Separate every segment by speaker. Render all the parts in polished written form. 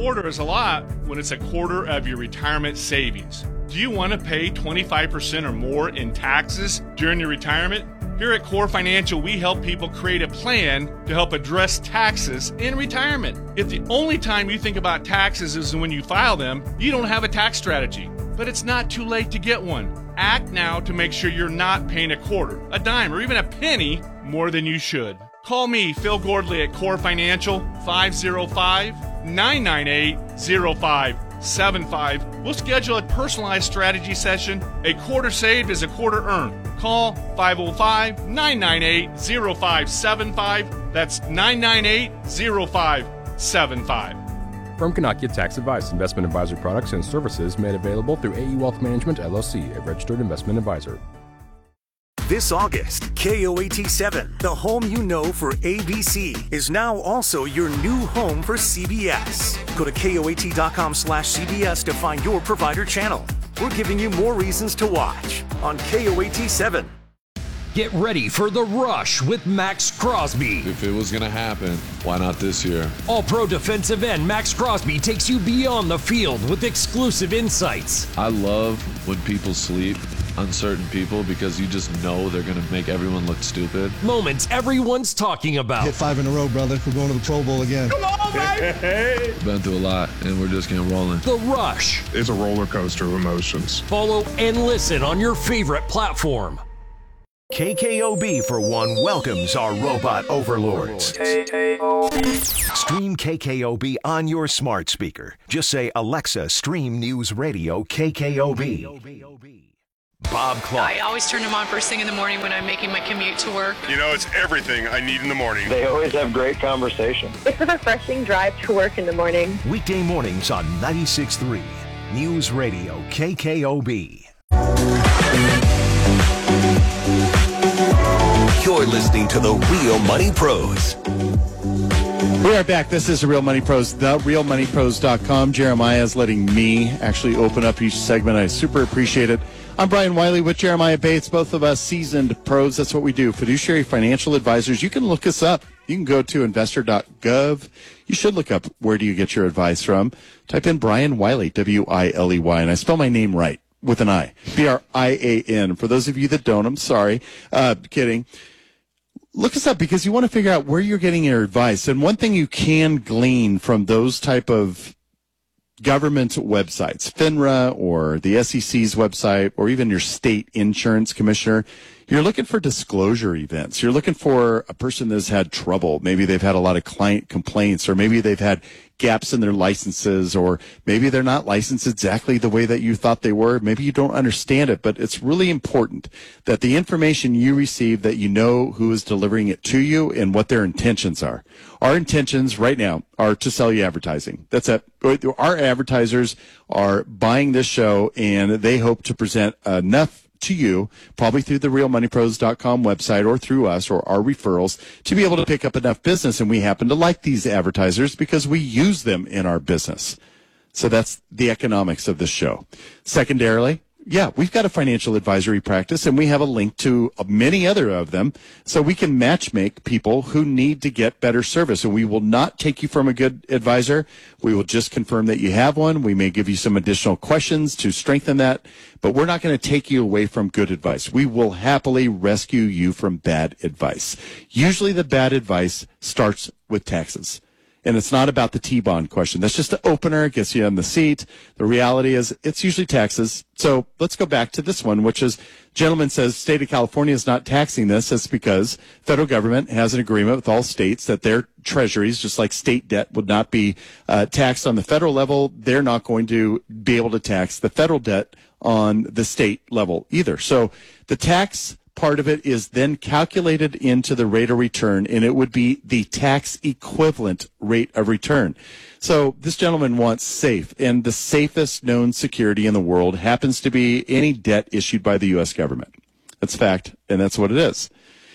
Speaker 1: quarter is a lot when it's a quarter of your retirement savings. Do you want to pay 25% or more in taxes during your retirement? Here at Core Financial, we help people create a plan to help address taxes in retirement. If the only time you think about taxes is when you file them, you don't have a tax strategy. But it's not too late to get one. Act now to make sure you're not paying a quarter, a dime, or even a penny more than you should. Call me, Phil Gordley, at Core Financial, 505-998-0575. We'll schedule a personalized strategy session. A quarter saved is a quarter earned. Call 505-998-0575. That's 998-0575.
Speaker 2: Firm cannot get tax advice. Investment advisory products and services made available through AE Wealth Management, LLC, a registered investment advisor.
Speaker 3: This August, KOAT7, the home you know for ABC, is now also your new home for CBS. Go to KOAT.com/CBS to find your provider channel. We're giving you more reasons to watch on KOAT7.
Speaker 4: Get ready for The Rush with Max Crosby.
Speaker 5: If it was going to happen, why not this year?
Speaker 4: All-pro defensive end Max Crosby takes you beyond the field with exclusive insights.
Speaker 5: I love when people sleep on certain people because you just know they're going to make everyone look stupid.
Speaker 4: Moments everyone's talking about.
Speaker 6: Hit 5 in a row, brother. We're going to the Pro Bowl again.
Speaker 1: Come on, baby!
Speaker 5: Been through a lot, and we're just getting rolling.
Speaker 4: The Rush.
Speaker 7: It's a roller coaster of emotions.
Speaker 4: Follow and listen on your favorite platform.
Speaker 3: KKOB, for one, welcomes our robot overlords. Stream KKOB on your smart speaker. Just say, Alexa, stream News Radio KKOB. Bob Clark.
Speaker 8: I always turn them on first thing in the morning when I'm making my commute to work.
Speaker 7: You know, it's everything I need in the morning.
Speaker 9: They always have great conversation.
Speaker 10: It's a refreshing drive to work in the morning.
Speaker 3: Weekday mornings on 96.3 News Radio KKOB.
Speaker 11: You're listening to The Real Money Pros.
Speaker 12: We are back. This is The Real Money Pros, therealmoneypros.com. Jeremiah is letting me actually open up each segment. I super appreciate it. I'm Brian Wiley with Jeremiah Bates, both of us seasoned pros. That's what we do. Fiduciary financial advisors. You can look us up. You can go to investor.gov. You should look up where do you get your advice from. Type in Brian Wiley, W-I-L-E-Y, and I spell my name right with an I, B-R-I-A-N. For those of you that don't, I'm sorry. Kidding. Look us up because you want to figure out where you're getting your advice. And one thing you can glean from those type of government websites, FINRA or the SEC's website, or even your state insurance commissioner, you're looking for disclosure events. You're looking for a person that's had trouble. Maybe they've had a lot of client complaints, or maybe they've had gaps in their licenses, or maybe they're not licensed exactly the way that you thought they were. Maybe you don't understand it, but it's really important that the information you receive, that you know who is delivering it to you and what their intentions are. Our intentions right now are to sell you advertising. That's it. Our advertisers are buying this show, and they hope to present enough to you, probably through the realmoneypros.com website or through us or our referrals, to be able to pick up enough business. And we happen to like these advertisers because we use them in our business. So that's the economics of this show. Secondarily, yeah, we've got a financial advisory practice, and we have a link to many other of them, so we can matchmake people who need to get better service. And we will not take you from a good advisor. We will just confirm that you have one. We may give you some additional questions to strengthen that, but we're not going to take you away from good advice. We will happily rescue you from bad advice. Usually the bad advice starts with taxes. And it's not about the T-bond question. That's just an opener. It gets you on the seat. The reality is it's usually taxes. So let's go back to this one, which is, gentleman says, state of California is not taxing this. That's because federal government has an agreement with all states that their treasuries, just like state debt, would not be taxed on the federal level. They're not going to be able to tax the federal debt on the state level either. So the tax part of it is then calculated into the rate of return, and it would be the tax equivalent rate of return. So this gentleman wants SAFE, and the safest known security in the world happens to be any debt issued by the U.S. government. That's fact, and that's what it is.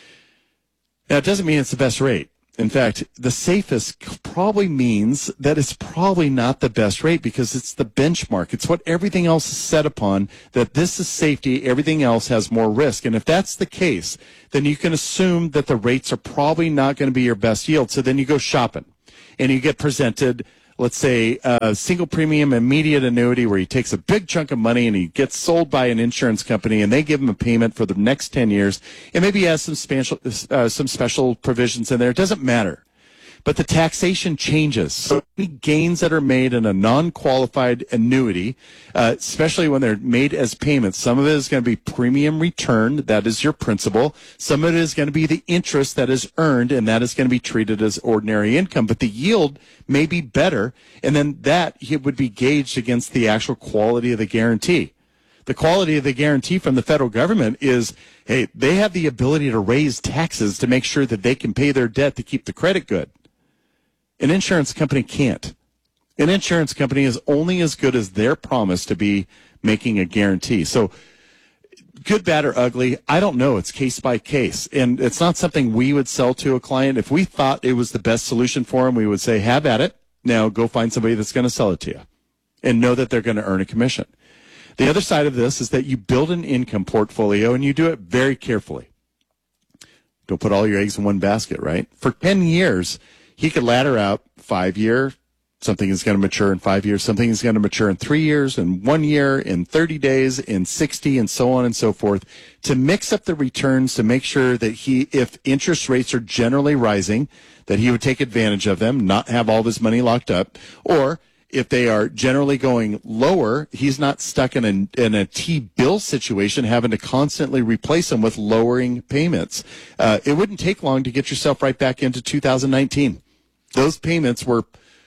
Speaker 12: Now, it doesn't mean it's the best rate. In fact, the safest probably means that it's probably not the best rate because it's the benchmark. It's what everything else is set upon, that this is safety, everything else has more risk. And if that's the case, then you can assume that the rates are probably not going to be your best yield. So then you go shopping and you get presented let's say, a single premium immediate annuity where he takes a big chunk of money and he gets sold by an insurance company and they give him a payment for the next 10 years. And maybe he has some special provisions in there. It doesn't matter. But the taxation changes. So any gains that are made in a non-qualified annuity, especially when they're made as payments, some of it is going to be premium returned. That is your principal. Some of it is going to be the interest that is earned, and that is going to be treated as ordinary income. But the yield may be better, and then that it would be gauged against the actual quality of the guarantee. The quality of the guarantee from the federal government is, hey, they have the ability to raise taxes to make sure that they can pay their debt to keep the credit good. An insurance company can't. An insurance company is only as good as their promise to be making a guarantee. So good, bad, or ugly, I don't know. It's case by case. And it's not something we would sell to a client. If we thought it was the best solution for them, we would say, have at it. Now go find somebody that's going to sell it to you and know that they're going to earn a commission. The other side of this is that you build an income portfolio and you do it very carefully. Don't put all your eggs in one basket, right? For 10 years, he could ladder out 5 year, something is going to mature in 5 years, something is going to mature in 3 years, in 1 year, in 30 days, in 60, and so on and so forth, to mix up the returns to make sure that if interest rates are generally rising, that he would take advantage of them, not have all of his money locked up, or if they are generally going lower, he's not stuck in a T-bill situation, having to constantly replace them with lowering payments. It wouldn't take long to get yourself right back into 2019. Those payments were,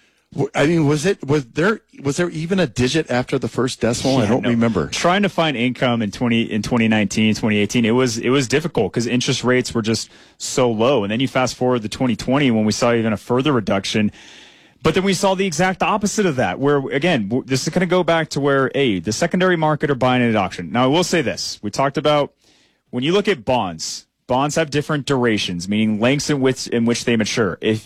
Speaker 12: I mean, was there even a digit after the first decimal? I don't remember.
Speaker 13: Trying to find income in 2019, 2018, it was difficult because interest rates were just so low. And then you fast forward to 2020 when we saw even a further reduction. But then we saw the exact opposite of that, where, again, this is going to go back to where, the secondary market are buying at auction. Now, I will say this. We talked about when you look at bonds have different durations, meaning lengths in which they mature. If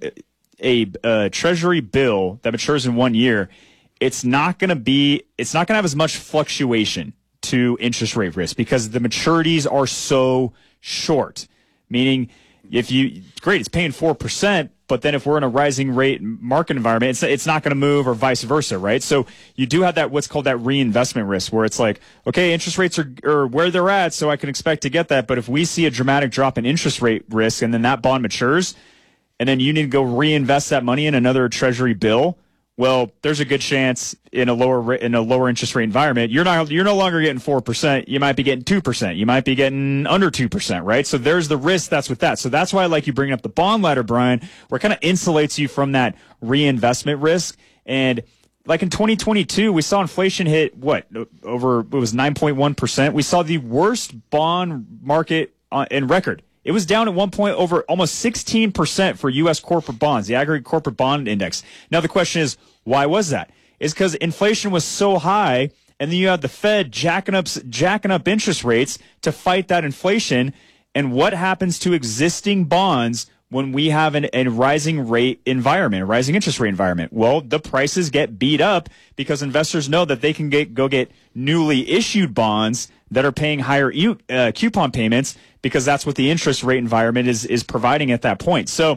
Speaker 13: a treasury bill that matures in 1 year, it's not going to have as much fluctuation to interest rate risk because the maturities are so short, meaning it's paying 4%, but then if we're in a rising rate market environment, it's not going to move or vice versa, right? So you do have that what's called that reinvestment risk where it's like, okay, interest rates are where they're at, so I can expect to get that. But if we see a dramatic drop in interest rate risk and then that bond matures and then you need to go reinvest that money in another treasury bill, well, there's a good chance in a lower interest rate environment, you're no longer getting 4%. You might be getting 2%. You might be getting under 2%, right? So there's the risk that's with that. So that's why I like you bringing up the bond ladder, Brian, where it kind of insulates you from that reinvestment risk. And like in 2022, we saw inflation hit it was 9.1%. We saw the worst bond market in record. It was down at one point over almost 16% for U.S. corporate bonds, the aggregate corporate bond index. Now the question is, why was that? It's because inflation was so high, and then you had the Fed jacking up interest rates to fight that inflation. And what happens to existing bonds when we have a rising rate environment, a rising interest rate environment? Well, the prices get beat up because investors know that they can go get newly issued bonds that are paying higher coupon payments because that's what the interest rate environment is providing at that point. So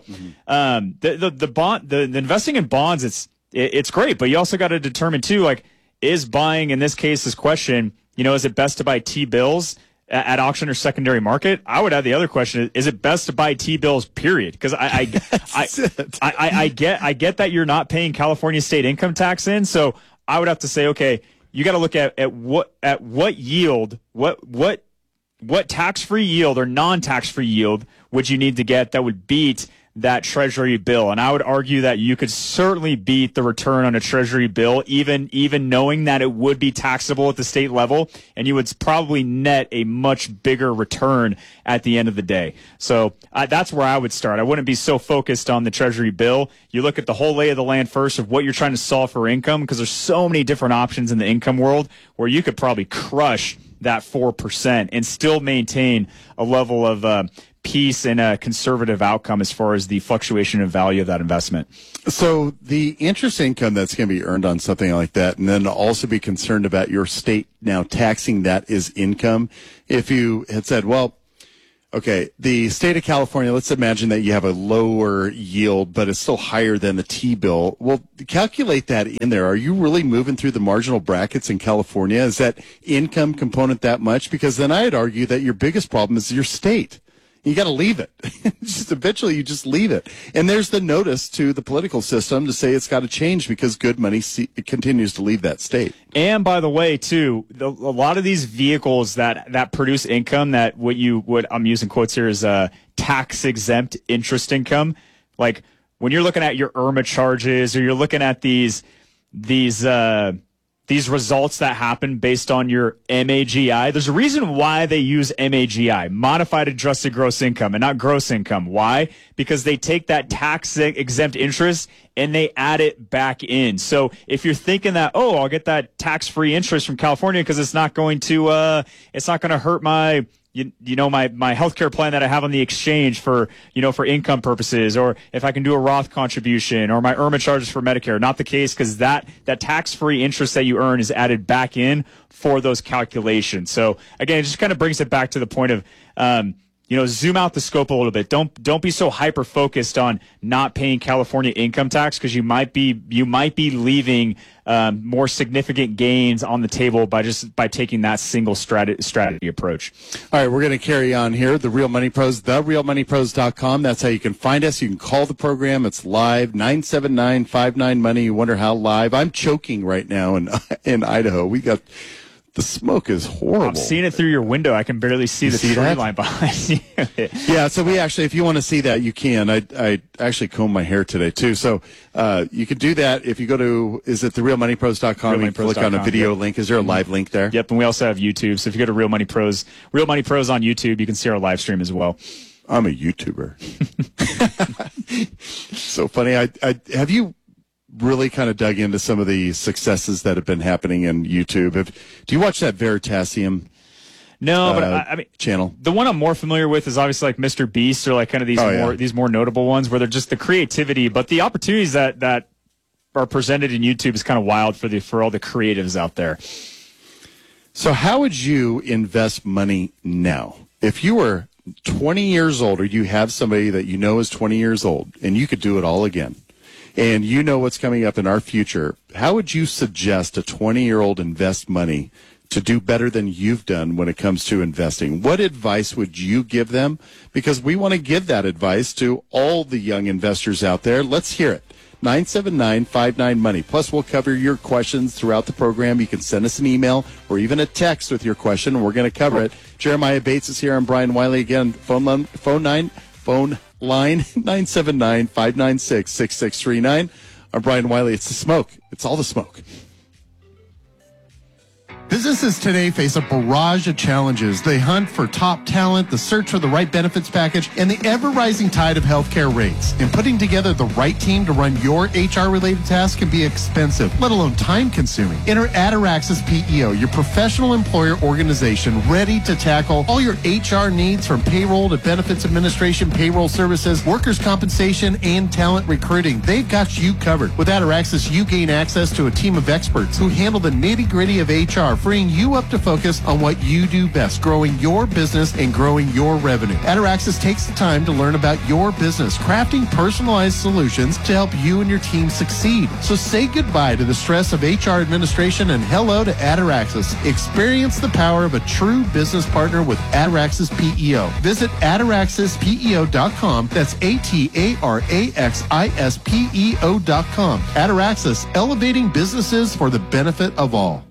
Speaker 13: the investing in bonds, it's great, but you also got to determine too, like, is buying, in this case, this question, is it best to buy T-bills at auction or secondary market? I would add the other question: is it best to buy T-bills? Period. Because I get that you're not paying California state income tax in, so I would have to say, okay, you got to look at what yield, what tax-free yield or non-tax-free yield would you need to get that would beat that treasury bill. And I would argue that you could certainly beat the return on a treasury bill, even knowing that it would be taxable at the state level, and you would probably net a much bigger return at the end of the day. So that's where I would start. I wouldn't be so focused on the treasury bill. You look at the whole lay of the land first of what you're trying to solve for income, because there's so many different options in the income world where you could probably crush that 4% and still maintain a level of peace and a conservative outcome as far as the fluctuation of value of that investment.
Speaker 12: So the interest income that's going to be earned on something like that, and then also be concerned about your state now taxing that as income. If you had said, well, Okay, the state of California, let's imagine that you have a lower yield, but it's still higher than the T-bill. Well, calculate that in there. Are you really moving through the marginal brackets in California? Is that income component that much? Because then I'd argue that your biggest problem is your state. You got to leave it. Just eventually you just leave it. And there's the notice to the political system to say it's got to change because good money continues to leave that state.
Speaker 13: And by the way, too, a lot of these vehicles that produce income, that what I'm using quotes here is tax exempt interest income. Like when you're looking at your IRMA charges, or you're looking at these results that happen based on your MAGI. There's a reason why they use MAGI, modified adjusted gross income, and not gross income. Why? Because they take that tax exempt interest and they add it back in. So if you're thinking that, I'll get that tax-free interest from California because it's not going to hurt my my healthcare plan that I have on the exchange for income purposes, or if I can do a Roth contribution, or my IRMA charges for Medicare. Not the case, because that tax-free interest that you earn is added back in for those calculations. So again, it just kind of brings it back to the point of, zoom out the scope a little bit. Don't be so hyper focused on not paying California income tax, because you might be leaving more significant gains on the table by taking that single strategy approach.
Speaker 12: All right, we're going to carry on here. The Real Money Pros, therealmoneypros.com. That's how you can find us. You can call the program. It's live, 979-59-MONEY. You wonder how live. I'm choking right now in Idaho. The smoke is horrible. I'm
Speaker 13: seeing it through your window. I can barely see the tree line behind you.
Speaker 12: Yeah, so we actually, if you want to see that, you can. I actually combed my hair today, too. So you can do that if you go to, is it therealmoneypros.com? You click on a video link. Is there a live link there?
Speaker 13: Yep, and we also have YouTube. So if you go to Real Money Pros on YouTube, you can see our live stream as well.
Speaker 12: I'm a YouTuber. So funny. I have you really kind of dug into some of the successes that have been happening in YouTube? Do you watch that Veritasium?
Speaker 13: No, but I mean,
Speaker 12: channel.
Speaker 13: The one I'm more familiar with is obviously like Mr. Beast, or like kind of these more notable ones where they're just the creativity, but the opportunities that are presented in YouTube is kind of wild for all the creatives out there.
Speaker 12: So how would you invest money now? If you were 20 years old, or you have somebody that you know is 20 years old and you could do it all again, and you know what's coming up in our future, how would you suggest a 20-year-old invest money to do better than you've done when it comes to investing? What advice would you give them? Because we want to give that advice to all the young investors out there. Let's hear it. 979-59-MONEY. Plus, we'll cover your questions throughout the program. You can send us an email or even a text with your question, and we're going to cover it. Jeremiah Bates is here. I'm Brian Wiley. Again, phone line 979-596-6639. I'm Brian Wiley. It's the smoke. It's all the smoke.
Speaker 6: Businesses today face a barrage of challenges. They hunt for top talent, the search for the right benefits package, and the ever-rising tide of healthcare rates. And putting together the right team to run your HR-related tasks can be expensive, let alone time-consuming. Enter Ataraxis PEO, your professional employer organization ready to tackle all your HR needs, from payroll to benefits administration, payroll services, workers' compensation, and talent recruiting. They've got you covered. With Ataraxis, you gain access to a team of experts who handle the nitty-gritty of HR, freeing you up to focus on what you do best, growing your business and growing your revenue. Ataraxis takes the time to learn about your business, crafting personalized solutions to help you and your team succeed. So say goodbye to the stress of HR administration and hello to Ataraxis. Experience the power of a true business partner with Ataraxis PEO. Visit ataraxispeo.com. That's ATARAXISPEO.com. Ataraxis, elevating businesses for the benefit of all.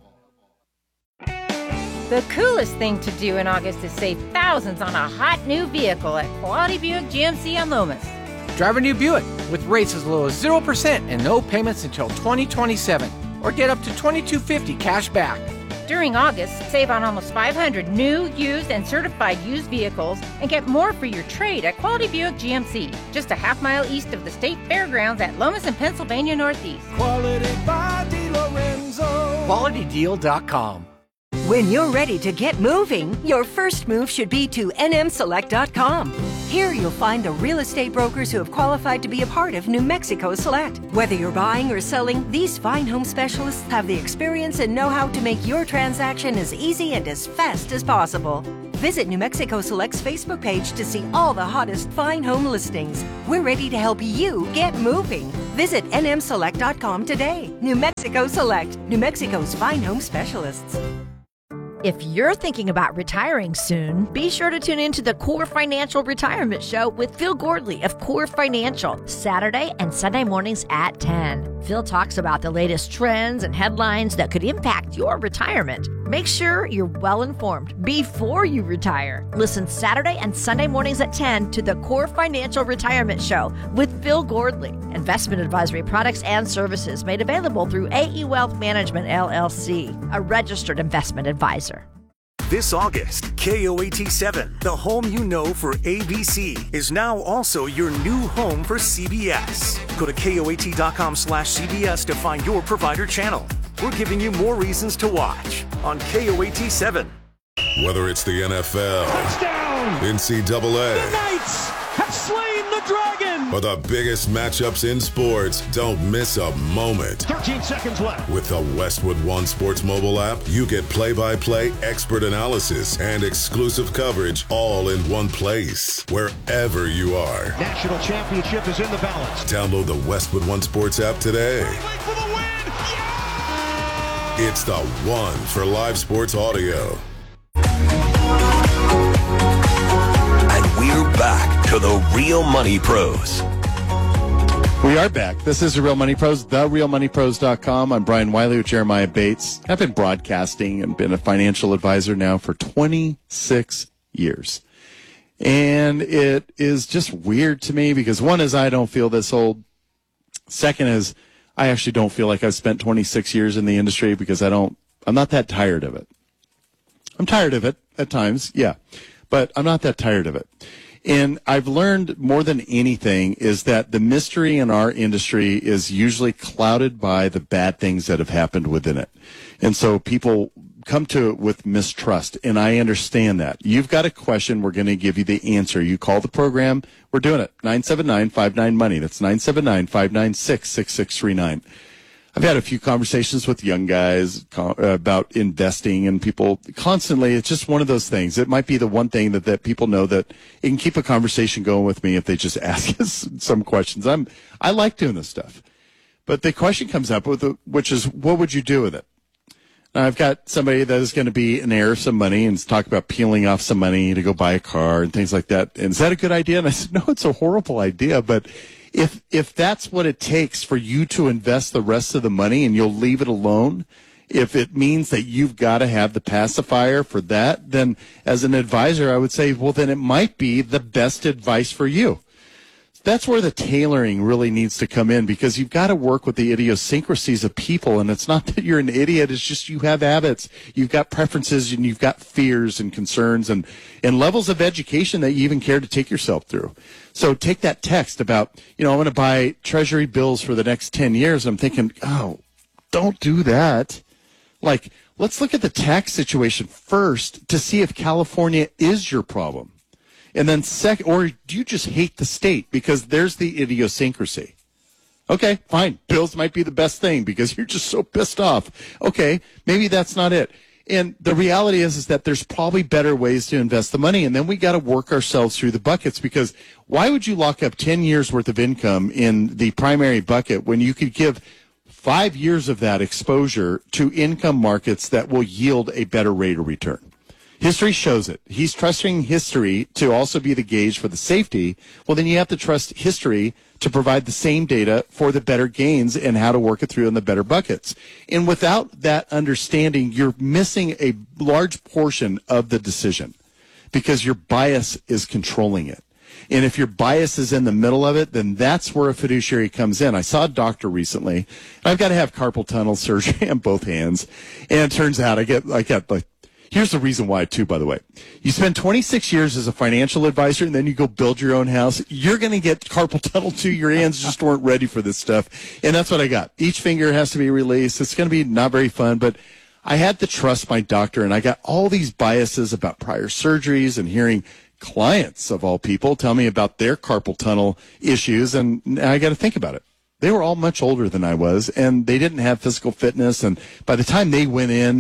Speaker 14: The coolest thing to do in August is save thousands on a hot new vehicle at Quality Buick GMC on Lomas.
Speaker 15: Drive a new Buick with rates as low as 0% and no payments until 2027. Or get up to $2,250 cash back.
Speaker 14: During August, save on almost 500 new, used, and certified used vehicles and get more for your trade at Quality Buick GMC, just a half-mile east of the State Fairgrounds at Lomas and Pennsylvania Northeast.
Speaker 15: Quality by DeLorenzo. QualityDeal.com.
Speaker 16: When you're ready to get moving, your first move should be to nmselect.com. Here you'll find the real estate brokers who have qualified to be a part of New Mexico Select. Whether you're buying or selling, these fine home specialists have the experience and know-how to make your transaction as easy and as fast as possible. Visit New Mexico Select's Facebook page to see all the hottest fine home listings. We're ready to help you get moving. Visit nmselect.com today. New Mexico Select, New Mexico's fine home specialists.
Speaker 17: If you're thinking about retiring soon, be sure to tune in to the Core Financial Retirement Show with Phil Gordley of Core Financial, Saturday and Sunday mornings at 10. Phil talks about the latest trends and headlines that could impact your retirement. Make sure you're well informed before you retire. Listen Saturday and Sunday mornings at 10 to the Core Financial Retirement Show with Phil Gordley. Investment advisory products and services made available through AE Wealth Management, LLC, a registered investment advisor.
Speaker 3: This August, KOAT7, the home you know for ABC, is now also your new home for CBS. Go to KOAT.com/CBS to find your provider channel. We're giving you more reasons to watch on KOAT7.
Speaker 18: Whether it's the NFL,
Speaker 19: touchdown,
Speaker 18: NCAA,
Speaker 19: the Knights have slain the dragon,
Speaker 18: or the biggest matchups in sports, don't miss a moment.
Speaker 19: 13 seconds left.
Speaker 18: With the Westwood One Sports mobile app, you get play-by-play expert analysis and exclusive coverage all in one place, wherever you are.
Speaker 19: National championship is in the balance.
Speaker 18: Download the Westwood One Sports app today.
Speaker 19: For the win! Yeah!
Speaker 18: It's the one for live sports audio.
Speaker 11: And we're back to the Real Money Pros.
Speaker 12: We are back. This is The Real Money Pros, therealmoneypros.com. I'm Brian Wiley with Jeremiah Bates. I've been broadcasting and been a financial advisor now for 26 years. And it is just weird to me because one is I don't feel this old. Second is I actually don't feel like I've spent 26 years in the industry because I'm not that tired of it. I'm tired of it at times, yeah, but I'm not that tired of it. And I've learned more than anything is that the mystery in our industry is usually clouded by the bad things that have happened within it. And so people come to it with mistrust, and I understand that. You've got a question, we're going to give you the answer. You call the program, we're doing it, 979-59-MONEY. That's 979-596-6639. I've had a few conversations with young guys about investing, and people constantly, it's just one of those things. It might be the one thing that people know that it can keep a conversation going with me if they just ask us some questions. I like doing this stuff. But the question comes up, which is, what would you do with it? Now, I've got somebody that is going to be an heir of some money and talk about peeling off some money to go buy a car and things like that. And is that a good idea? And I said, no, it's a horrible idea, but if that's what it takes for you to invest the rest of the money and you'll leave it alone, if it means that you've got to have the pacifier for that, then as an advisor, I would say, well, then it might be the best advice for you. That's where the tailoring really needs to come in because you've got to work with the idiosyncrasies of people. And it's not that you're an idiot. It's just you have habits. You've got preferences and you've got fears and concerns and levels of education that you even care to take yourself through. So take that text about, I'm going to buy treasury bills for the next 10 years. I'm thinking, oh, don't do that. Like, let's look at the tax situation first to see if California is your problem. And then second, or do you just hate the state because there's the idiosyncrasy? Okay, fine. Bills might be the best thing because you're just so pissed off. Okay, maybe that's not it. And the reality is that there's probably better ways to invest the money. And then we got to work ourselves through the buckets because why would you lock up 10 years worth of income in the primary bucket when you could give 5 years of that exposure to income markets that will yield a better rate of return? History shows it. He's trusting history to also be the gauge for the safety. Well, then you have to trust history to provide the same data for the better gains and how to work it through in the better buckets. And without that understanding, you're missing a large portion of the decision because your bias is controlling it. And if your bias is in the middle of it, then that's where a fiduciary comes in. I saw a doctor recently. I've got to have carpal tunnel surgery on both hands. And it turns out I got like, here's the reason why, too, by the way. You spend 26 years as a financial advisor, and then you go build your own house. You're going to get carpal tunnel, too. Your hands just weren't ready for this stuff. And that's what I got. Each finger has to be released. It's going to be not very fun, but I had to trust my doctor, and I got all these biases about prior surgeries and hearing clients, of all people, tell me about their carpal tunnel issues, and I got to think about it. They were all much older than I was, and they didn't have physical fitness, and by the time they went in,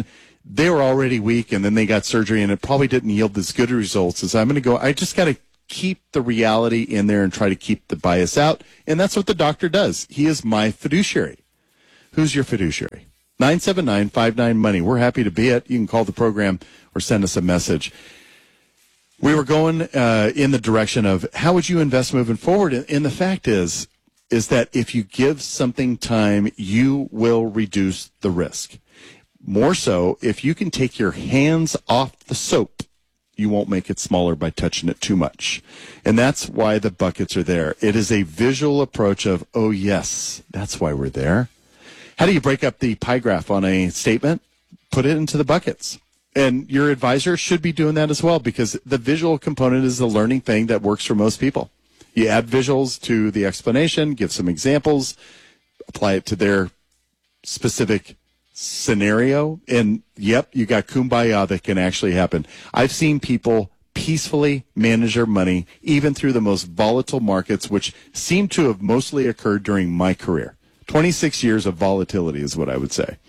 Speaker 12: they were already weak, and then they got surgery, and it probably didn't yield as good results as I'm going to go. I just got to keep the reality in there and try to keep the bias out, and that's what the doctor does. He is my fiduciary. Who's your fiduciary? 979-59-MONEY. We're happy to be it. You can call the program or send us a message. We were going in the direction of how would you invest moving forward, and the fact is that if you give something time, you will reduce the risk. More so, if you can take your hands off the soap, you won't make it smaller by touching it too much. And that's why the buckets are there. It is a visual approach of, oh, yes, that's why we're there. How do you break up the pie graph on a statement? Put it into the buckets. And your advisor should be doing that as well, because the visual component is the learning thing that works for most people. You add visuals to the explanation, give some examples, apply it to their specific scenario, and yep, you got kumbaya that can actually happen. I've seen people peacefully manage their money even through the most volatile markets, which seem to have mostly occurred during my career. 26 years of volatility is what I would say.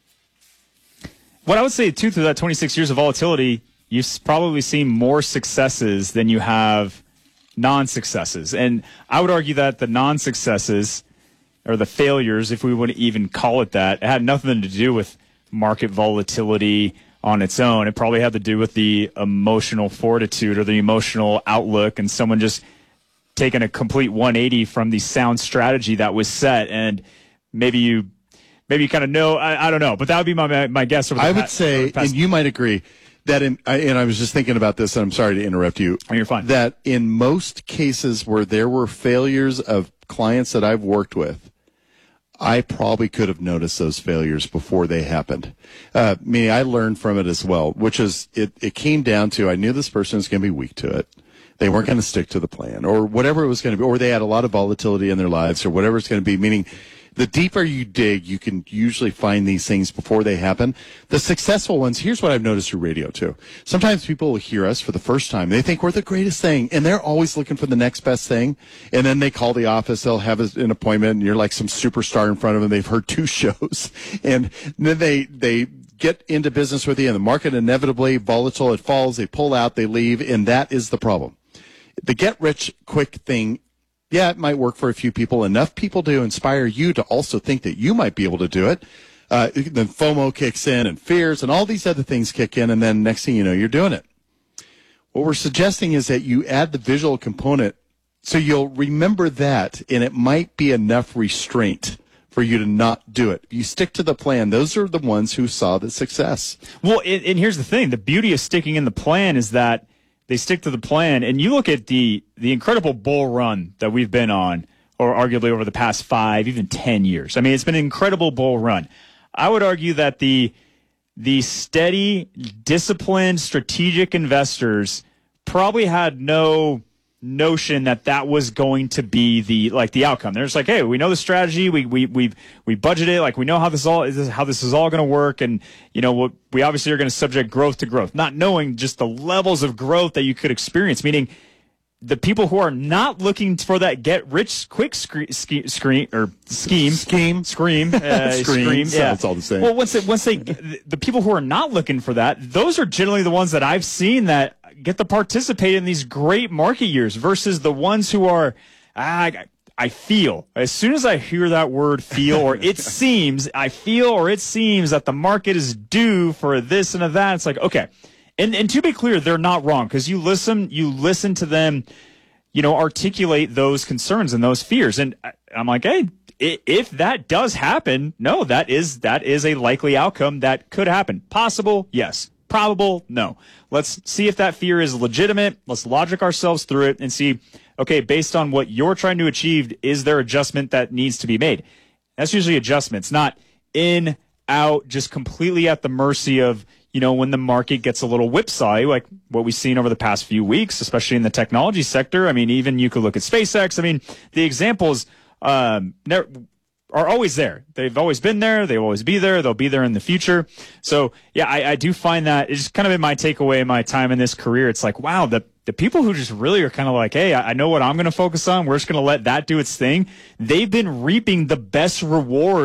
Speaker 13: What I would say, too, through that 26 years of volatility, you've probably seen more successes than you have non-successes. And I would argue that the non-successes, or the failures, if we would even call it that, it had nothing to do with market volatility on its own. It probably had to do with the emotional fortitude or the emotional outlook and someone just taking a complete 180 from the sound strategy that was set. And maybe you kind of know, I don't know, but that would be my guess. I
Speaker 12: would say, and you might agree, that and I was just thinking about this, and I'm sorry to interrupt you.
Speaker 13: Oh, you're fine.
Speaker 12: That in most cases where there were failures of clients that I've worked with, I probably could have noticed those failures before they happened. Meaning I learned from it as well, which is it came down to I knew this person was going to be weak to it. They weren't going to stick to the plan or whatever it was going to be, or they had a lot of volatility in their lives or whatever it's going to be, meaning the deeper you dig, you can usually find these things before they happen. The successful ones, here's what I've noticed through radio, too. Sometimes people will hear us for the first time. They think we're the greatest thing, and they're always looking for the next best thing. And then they call the office. They'll have an appointment, and you're like some superstar in front of them. They've heard 2 shows. And then they get into business with you, and the market inevitably volatile. It falls. They pull out. They leave, and that is the problem. The get-rich-quick thing, yeah, it might work for a few people. Enough people to inspire you to also think that you might be able to do it. Then FOMO kicks in and fears and all these other things kick in, and then next thing you know, you're doing it. What we're suggesting is that you add the visual component so you'll remember that, and it might be enough restraint for you to not do it. You stick to the plan. Those are the ones who saw the success.
Speaker 13: Well, and here's the thing. The beauty of sticking in the plan is that they stick to the plan, and you look at the incredible bull run that we've been on, or arguably over the past 5, even 10 years. I mean, it's been an incredible bull run. I would argue that the steady, disciplined, strategic investors probably had no notion that was going to be the outcome. They're just like, hey, we know the strategy, we budget it, like we know how this is all going to work, and you know we obviously are going to subject growth to growth, not knowing just the levels of growth that you could experience. Meaning, the people who are not looking for that get rich quick scheme. Yeah,
Speaker 12: it's all the same.
Speaker 13: Well, once they the people who are not looking for that, those are generally the ones that I've seen that get to participate in these great market years versus the ones who are, I feel. As soon as I hear that word feel, or it seems, I feel or it seems that the market is due for this and that, it's like, okay. And to be clear, they're not wrong, because you listen to them, articulate those concerns and those fears. And I'm like, hey, if that does happen, no, that is a likely outcome that could happen. Possible, yes. Probable, no. Let's see if that fear is legitimate. Let's logic ourselves through it and see, okay, based on what you're trying to achieve, is there adjustment that needs to be made? That's usually adjustments, not in, out, just completely at the mercy of, when the market gets a little whipsaw, like what we've seen over the past few weeks, especially in the technology sector. I mean, even you could look at SpaceX. I mean, the examples are always there. They've always been there. They'll always be there. They'll be there in the future. So, yeah, I do find that it's kind of been my takeaway in my time in this career. It's like, wow, the people who just really are kind of like, hey, I know what I'm going to focus on. We're just going to let that do its thing. They've been reaping the best rewards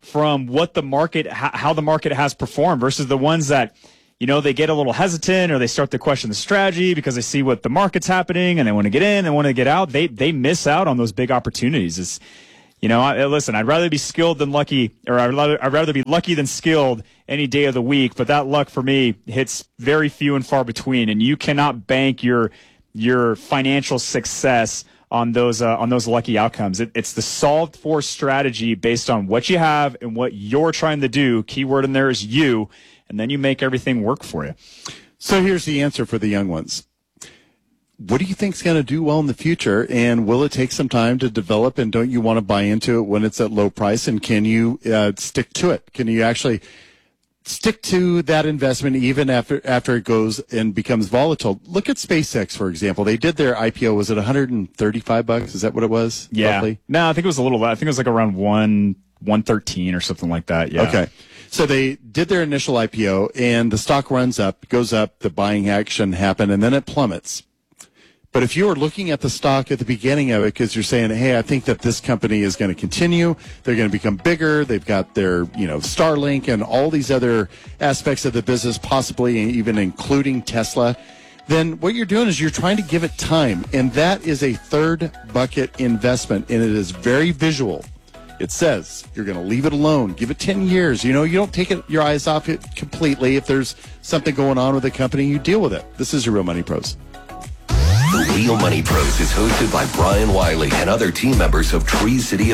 Speaker 13: from what the market, how the market has performed versus the ones that, they get a little hesitant or they start to question the strategy because they see what the market's happening and they want to get in, they want to get out. They miss out on those big opportunities. Listen, I'd rather be skilled than lucky, or I'd rather be lucky than skilled any day of the week. But that luck for me hits very few and far between, and you cannot bank your financial success on those lucky outcomes. It's the solved for strategy based on what you have and what you're trying to do. Keyword in there is you, and then you make everything work for you.
Speaker 12: So here's the answer for the young ones. What do you think is going to do well in the future, and will it take some time to develop, and don't you want to buy into it when it's at low price, and can you stick to it? Can you actually stick to that investment even after it goes and becomes volatile? Look at SpaceX, for example. They did their IPO. Was it $135? Is that what it was?
Speaker 13: Yeah.
Speaker 12: Roughly?
Speaker 13: No, I think it was a little less. I think it was like around 113 or something like that. Yeah.
Speaker 12: Okay. So they did their initial IPO, and the stock runs up, goes up, the buying action happened, and then it plummets. But if you were looking at the stock at the beginning of it because you're saying, hey, I think that this company is going to continue, they're going to become bigger, they've got their, Starlink and all these other aspects of the business, possibly even including Tesla, then what you're doing is you're trying to give it time. And that is a third bucket investment, and it is very visual. It says you're going to leave it alone, give it 10 years. You don't take your eyes off it completely. If there's something going on with the company, you deal with it. This is your Real Money Pros.
Speaker 11: The Real Money Pros is hosted by Brian Wiley and other team members of Tree City